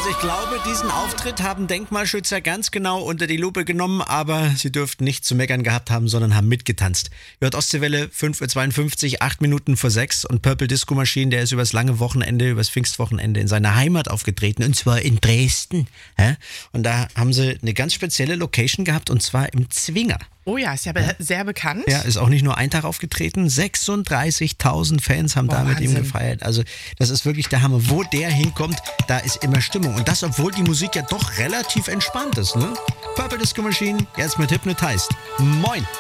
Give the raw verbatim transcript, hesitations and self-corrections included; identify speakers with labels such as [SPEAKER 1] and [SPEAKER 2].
[SPEAKER 1] Also ich glaube, diesen Auftritt haben Denkmalschützer ganz genau unter die Lupe genommen, aber sie dürften nicht zu meckern gehabt haben, sondern haben mitgetanzt. Ihr hört Ostseewelle, fünf Uhr zweiundfünfzig, acht Minuten vor sechs und Purple Disco Machine, der ist übers lange Wochenende, übers Pfingstwochenende in seiner Heimat aufgetreten und zwar in Dresden. Ja? Und da haben sie eine ganz spezielle Location gehabt und zwar im Zwinger.
[SPEAKER 2] Oh ja, ist ja, be- sehr bekannt.
[SPEAKER 1] Ja, ist auch nicht nur ein Tag aufgetreten. sechsunddreißigtausend Fans haben
[SPEAKER 2] Boah,
[SPEAKER 1] da mit ihm
[SPEAKER 2] Wahnsinn.
[SPEAKER 1] gefeiert. Also das ist wirklich der Hammer. Wo der hinkommt, da ist immer Stimmung. Und das, obwohl die Musik ja doch relativ entspannt ist. Ne? Purple Disco Machine, jetzt mit Hypnotized. Moin!